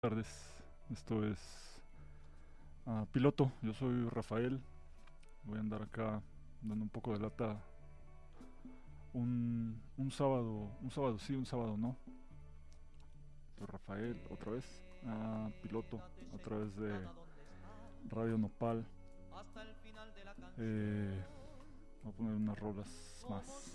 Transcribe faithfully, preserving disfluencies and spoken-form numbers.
Tardes, esto es ah, Piloto, yo soy Rafael, voy a andar acá dando un poco de lata un, un sábado, un sábado sí, un sábado no. Soy Rafael, otra vez, ah, Piloto, a través de Radio Nopal. Eh, Voy a poner unas rolas más.